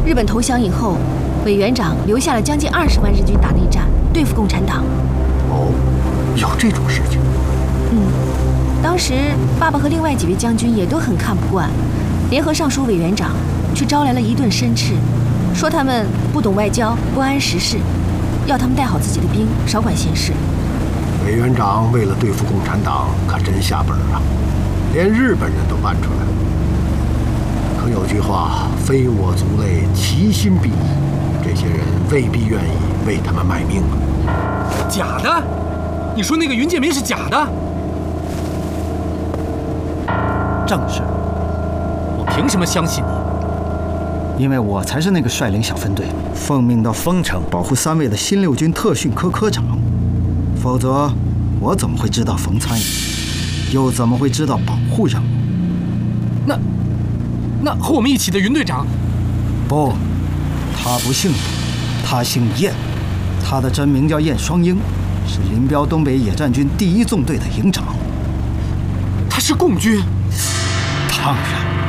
日本投降以后，委员长留下了将近20万日军打内战，对付共产党。 哦，有这种事情？ 当时爸爸和另外几位将军也都很看不惯，联合上书委员长，却招来了一顿申斥，说他们不懂外交，不谙时事，要他们带好自己的兵，少管闲事。 委员长为了对付共产党，可真下本啊，连日本人都搬出来了。可有句话，非我族类，其心必异。这些人未必愿意为他们卖命啊！ 假的？你说那个云建民是假的？ 正是。 我凭什么相信你？ 因为我才是那个率领小分队，奉命到丰城保护3位的新6军特训科科长。否则，我怎么会知道冯参议？又怎么会知道保护任务？ 那和我们一起的云队长？ 不，他不姓云，他姓燕，他的真名叫燕双英，是林彪东北野战军第1纵队的营长。 他是共军？ 当然。